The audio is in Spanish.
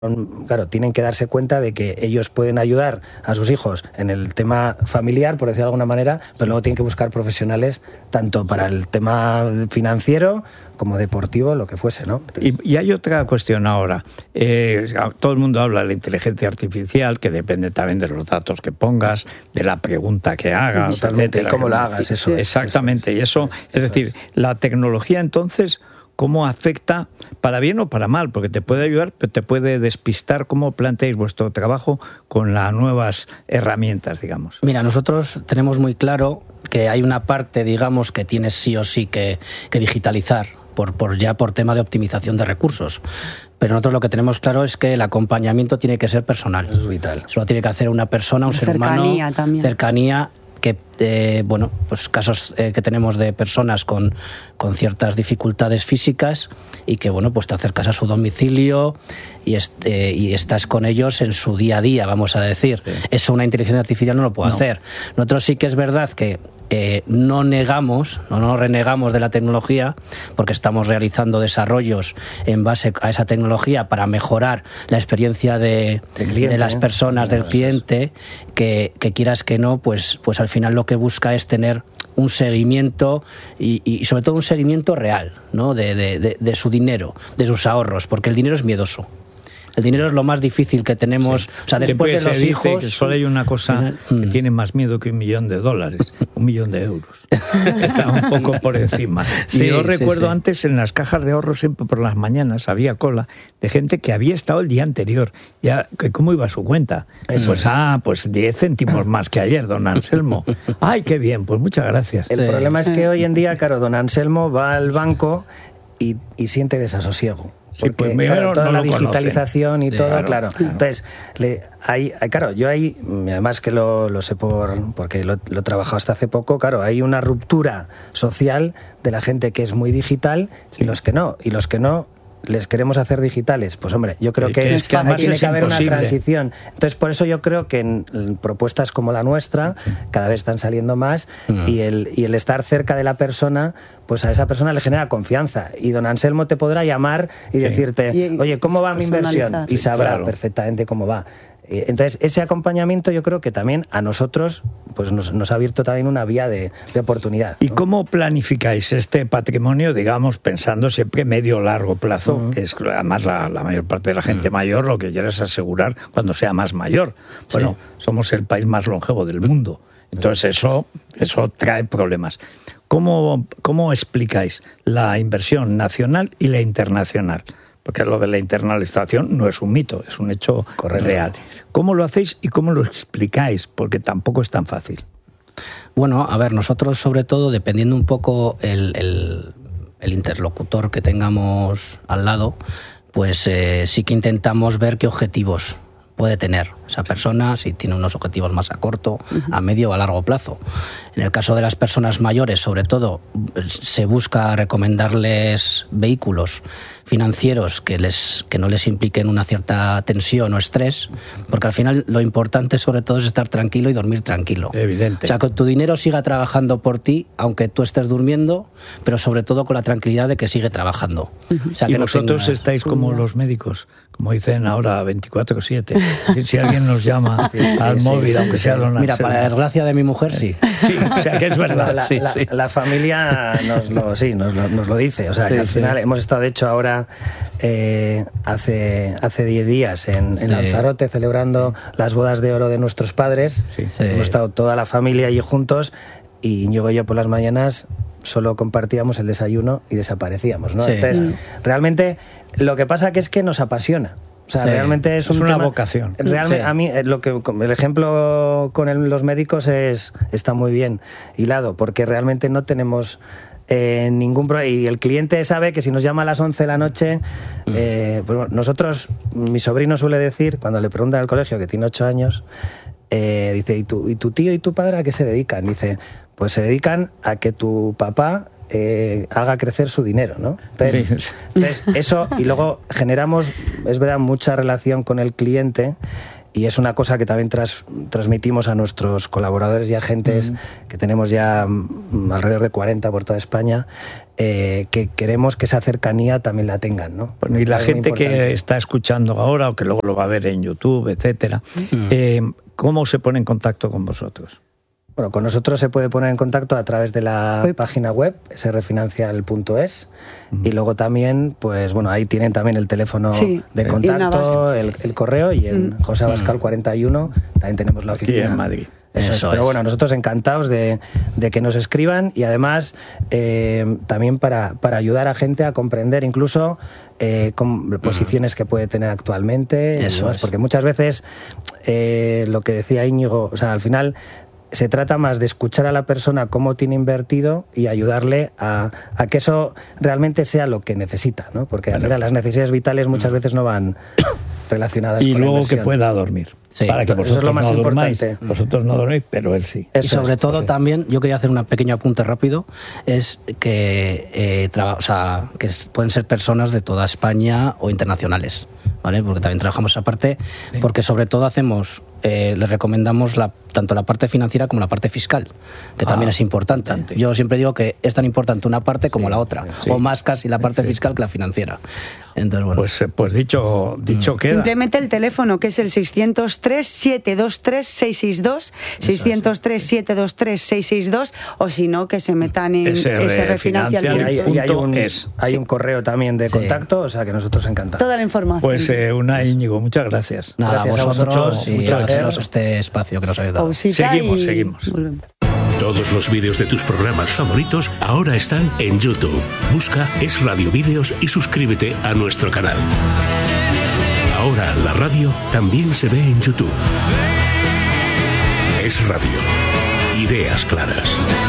claro, tienen que darse cuenta de que ellos pueden ayudar a sus hijos en el tema familiar, por decirlo de alguna manera, pero luego tienen que buscar profesionales tanto para el tema financiero como deportivo, lo que fuese, ¿no? Entonces... Y hay otra cuestión ahora. Todo el mundo habla de la inteligencia artificial, que depende también de los datos que pongas, de la pregunta que hagas, totalmente, y cómo la hagas, eso. Exactamente, y eso, es decir, la tecnología entonces... ¿Cómo afecta, para bien o para mal? Porque te puede ayudar, pero te puede despistar. ¿Cómo planteáis vuestro trabajo con las nuevas herramientas, digamos? Mira, nosotros tenemos muy claro que hay una parte, digamos, que tienes sí o sí que digitalizar, por tema de optimización de recursos. Pero nosotros lo que tenemos claro es que el acompañamiento tiene que ser personal. Es vital. Eso lo tiene que hacer una persona, un ser humano. También. Cercanía que pues casos que tenemos de personas con ciertas dificultades físicas y que pues te acercas a su domicilio y estás con ellos en su día a día, vamos a decir. Sí. Eso una inteligencia artificial no lo puede hacer. Nosotros sí que es verdad que no renegamos de la tecnología, porque estamos realizando desarrollos en base a esa tecnología para mejorar la experiencia de las personas, del cliente, que quieras que no, pues al final lo que busca es tener un seguimiento y sobre todo un seguimiento real, ¿no? de su dinero, de sus ahorros, porque el dinero es miedoso. El dinero es lo más difícil que tenemos. Sí. O sea, después de los hijos... Que solo hay una cosa que tiene más miedo que $1 millón, $1 millón. Está un poco por encima. Sí, yo recuerdo antes en las cajas de ahorro, siempre por las mañanas había cola de gente que había estado el día anterior. Ya, ¿cómo iba su cuenta? Pues 10 céntimos más que ayer, don Anselmo. ¡Ay, qué bien! Pues muchas gracias. El problema es que hoy en día, claro, don Anselmo va al banco y siente desasosiego. Porque toda la digitalización y todo, claro. Entonces, yo ahí, además que lo sé porque lo he trabajado hasta hace poco, claro, hay una ruptura social de la gente que es muy digital y los que no. Y los que no les queremos hacer digitales. Pues hombre, yo creo que tiene que haber una transición. Entonces, por eso yo creo que en propuestas como la nuestra cada vez están saliendo más y el estar cerca de la persona, pues a esa persona le genera confianza. Y don Anselmo te podrá llamar y decirte, oye, ¿cómo va mi inversión? Y sabrá perfectamente cómo va. Entonces, ese acompañamiento yo creo que también a nosotros pues nos ha abierto también una vía de oportunidad, ¿no? ¿Y cómo planificáis este patrimonio, digamos, pensando siempre medio-largo plazo? Que es además la mayor parte de la gente mayor lo que quiere es asegurar cuando sea más mayor. Bueno, somos el país más longevo del mundo. Entonces eso trae problemas. ¿Cómo explicáis la inversión nacional y la internacional? Porque lo de la internalización no es un mito, es un hecho real. ¿Cómo lo hacéis y cómo lo explicáis? Porque tampoco es tan fácil. Bueno, a ver, nosotros sobre todo, dependiendo un poco el interlocutor que tengamos al lado, pues sí que intentamos ver qué objetivos puede tener esa persona, si tiene unos objetivos más a corto, a medio o a largo plazo. En el caso de las personas mayores, sobre todo, se busca recomendarles vehículos financieros que no les impliquen una cierta tensión o estrés, porque al final lo importante sobre todo es estar tranquilo y dormir tranquilo. Evidente. O sea, que tu dinero siga trabajando por ti, aunque tú estés durmiendo, pero sobre todo con la tranquilidad de que sigue trabajando. O sea, y que vosotros estáis como los médicos, como dicen ahora 24/7. Si alguien nos llama al móvil, aunque sea don Anselmo. Mira, para la desgracia de mi mujer, sí. Sí, o sea que es verdad. La familia nos lo dice. O sea, que al final hemos estado, de hecho, ahora hace 10 días en Lanzarote celebrando las bodas de oro de nuestros padres. Hemos estado toda la familia allí juntos y Íñigo y yo por las mañanas solo compartíamos el desayuno y desaparecíamos, ¿no? Entonces, realmente lo que pasa que es que nos apasiona. O sea, realmente es una vocación. Realmente, a mí el ejemplo con los médicos está muy bien hilado, porque realmente no tenemos ningún problema. Y el cliente sabe que si nos llama a las 11 de la noche, pues bueno, nosotros, mi sobrino suele decir, cuando le preguntan al colegio, que tiene 8 años, dice, ¿y tu tío y tu padre a qué se dedican? Dice, pues se dedican a que tu papá haga crecer su dinero, ¿no? Entonces eso, y luego generamos, es verdad, mucha relación con el cliente y es una cosa que también transmitimos a nuestros colaboradores y agentes, que tenemos ya alrededor de 40 por toda España, que queremos que esa cercanía también la tengan, ¿no? Bueno, y la gente que está escuchando ahora o que luego lo va a ver en YouTube, etcétera, ¿cómo se pone en contacto con vosotros? Bueno, con nosotros se puede poner en contacto a través de la página web, srfinancial.es, y luego también, pues bueno, ahí tienen también el teléfono de contacto, el correo, y en José Abascal 41 también tenemos la oficina. Aquí en Madrid. Pero bueno, nosotros encantados de que nos escriban, y además también para ayudar a gente a comprender incluso posiciones que puede tener actualmente, porque muchas veces lo que decía Íñigo, o sea, al final se trata más de escuchar a la persona cómo tiene invertido y ayudarle a que eso realmente sea lo que necesita, ¿no? Porque al final las necesidades vitales muchas veces no van relacionadas y con la luego inversión. Que pueda dormir. Sí, para que vosotros eso es lo más no importante. Dormáis. Vosotros no dorméis, pero él sí. Y sobre todo también, yo quería hacer un pequeño apunte rápido, es que, que pueden ser personas de toda España o internacionales, ¿vale? Porque también trabajamos esa parte, porque sobre todo hacemos, les recomendamos tanto la parte financiera como la parte fiscal, que también es importante. Yo siempre digo que es tan importante una parte como la otra, o más casi la parte fiscal que la financiera. Entonces, bueno. Pues dicho queda. Simplemente el teléfono, que es el 603-723-662, 603-723-662, o si no, que se metan en srfinancial. Hay un correo también de contacto, o sea que nosotros encantados. Toda la información. Pues Unai, Íñigo, muchas gracias. Nada, gracias vosotros y gracias a este espacio que nos habéis dado. Seguimos. Todos los vídeos de tus programas favoritos ahora están en YouTube. Busca Es Radio Vídeos y suscríbete a nuestro canal. Ahora la radio también se ve en YouTube. Es Radio. Ideas claras.